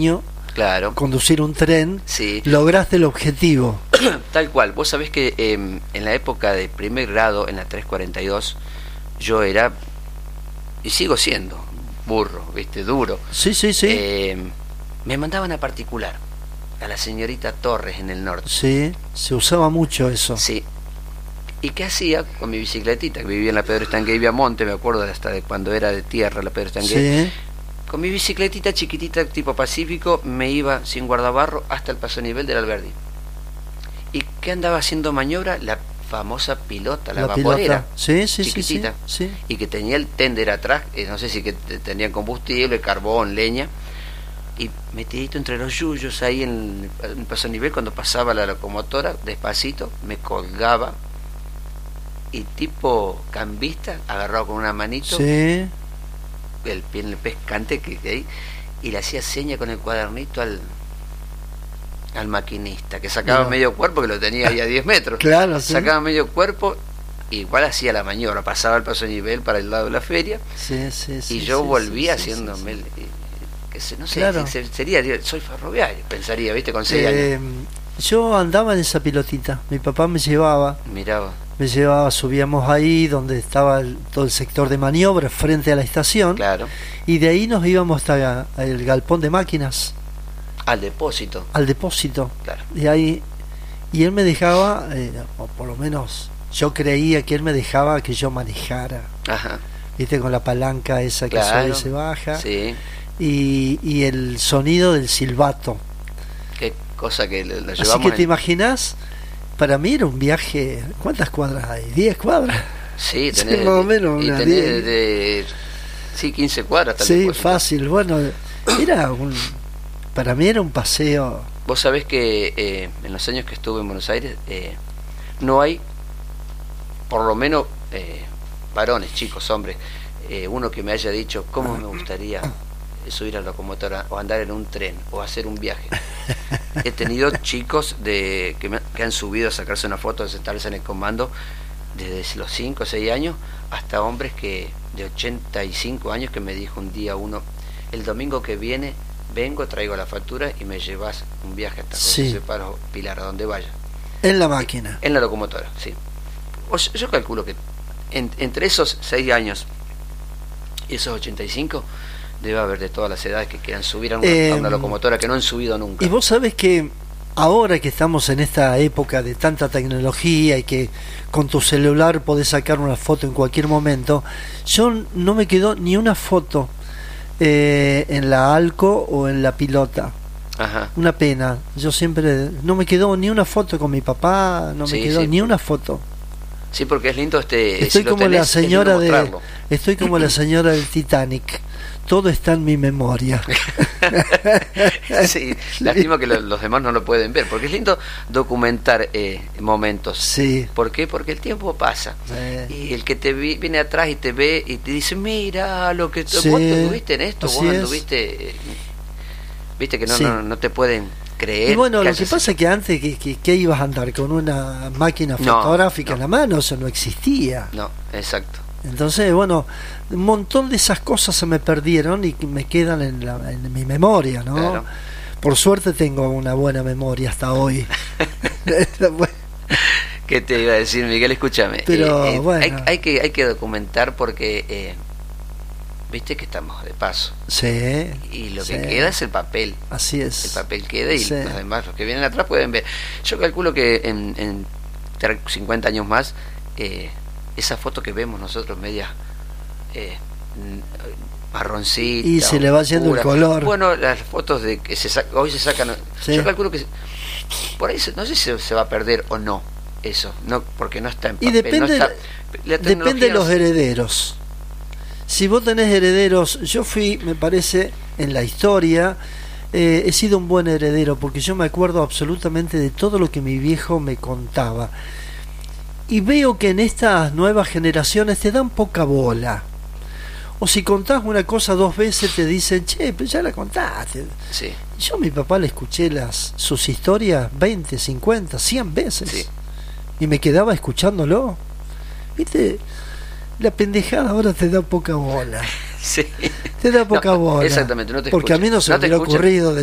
niño, claro, conducir un tren, sí, lograste el objetivo. tal cual. Vos sabés que en la época de primer grado, en la 342, yo era, y sigo siendo, burro, ¿viste? Duro. Sí. Me mandaban a particular, a la señorita Torres en el norte. Sí, se usaba mucho eso. Sí. ¿Y qué hacía con mi bicicletita? Que vivía en la Pedro Estanguet y Viamonte, me acuerdo hasta de cuando era de tierra la Pedro Estanguet. Sí. Con mi bicicletita chiquitita tipo Pacífico me iba sin guardabarro hasta el paso nivel del Alberdi. ¿Y qué andaba haciendo maniobra? La famosa pilota, la vaporera. Sí, chiquitita. Sí. Y que tenía el tender atrás, no sé si que tenía combustible, carbón, leña. Y metidito entre los yuyos ahí en el paso nivel, cuando pasaba la locomotora, despacito, me colgaba. Y tipo cambista, agarrado con una manito, Sí. el pie en el pescante que ahí, y le hacía seña con el cuadernito al maquinista, que sacaba medio cuerpo, que lo tenía ahí a 10 metros. Claro, sí. Sacaba medio cuerpo, igual hacía la maniobra, pasaba el paso de nivel para el lado de la feria, y yo volvía haciéndome, no sé, claro. Sería, soy ferroviario, pensaría, ¿viste? Con 6 años. Yo andaba en esa pilotita, mi papá me llevaba, subíamos ahí donde estaba todo el sector de maniobra frente a la estación, claro, y de ahí nos íbamos hasta el galpón de máquinas, al depósito, claro. Y ahí, y él me dejaba, o por lo menos yo creía que él me dejaba que yo manejara, ajá, viste, con la palanca esa que claro, sube y se baja, sí. y el sonido del silbato. Qué cosa que lo llevamos. Así que te imaginas, para mí era un viaje. ¿Cuántas cuadras hay? ¿10 cuadras? Sí, tenés, sí, más o menos. Y tenés sí, 15 cuadras. Sí, fácil. Bueno, para mí era un paseo. Vos sabés que en los años que estuve en Buenos Aires, no hay, por lo menos, varones, chicos, hombres, uno que me haya dicho cómo me gustaría subir a la locomotora o andar en un tren o hacer un viaje. He tenido chicos que han subido a sacarse una foto, a sentarse en el comando desde los 5 o 6 años hasta hombres de 85 años que me dijo un día uno, el domingo que viene vengo, traigo la factura y me llevas un viaje hasta José Paro Pilar, a donde vaya. En la máquina. En la locomotora, sí. Yo calculo que entre esos 6 años y esos 85 debe haber de todas las edades que quieran subir a una locomotora que no han subido nunca. Y vos sabés que ahora que estamos en esta época de tanta tecnología y que con tu celular podés sacar una foto en cualquier momento, yo no me quedó ni una foto en la Alco o en la pilota. Ajá. Una pena. Yo siempre no me quedó ni una foto con mi papá, no me quedó ni una foto. Sí, porque es lindo estoy si como la señora estoy como la señora del Titanic. Todo está en mi memoria. Sí, lástima que los demás no lo pueden ver, porque es lindo documentar momentos. Sí. ¿Por qué? Porque el tiempo pasa. Sí. Y el que viene atrás y te ve y te dice, mira lo que vos anduviste en esto, vos anduviste, viste que no te pueden creer. Y bueno, lo que pasa es que antes que ibas a andar con una máquina fotográfica en la mano, eso no existía. No, exacto. Entonces, bueno, un montón de esas cosas se me perdieron y me quedan en mi memoria, ¿no? Claro. Por suerte tengo una buena memoria hasta hoy. ¿Qué te iba a decir, Miguel? Escúchame. Pero bueno, hay que documentar porque viste que estamos de paso. Sí. Y lo que queda es el papel. Así es. El papel queda y los demás, los que vienen atrás pueden ver. Yo calculo que en 50 años más, esa foto que vemos nosotros media marroncita y se le va yendo el color. Bueno, las fotos de que hoy se sacan, yo calculo que por ahí no sé si se va a perder o no eso, no, porque no está en papel. Y depende, depende de los herederos. Si vos tenés herederos, yo fui, me parece, en la historia, he sido un buen heredero porque yo me acuerdo absolutamente de todo lo que mi viejo me contaba. Y veo que en estas nuevas generaciones te dan poca bola. O si contás una cosa 2 veces te dicen, che, pero ya la contaste. Sí. Yo a mi papá le escuché sus historias 20, 50, 100 veces. Sí. Y me quedaba escuchándolo. ¿Viste? La pendejada ahora te da poca bola. Sí. Te da poca bola. Exactamente, no te porque escucha. a mí no se me hubiera ocurrido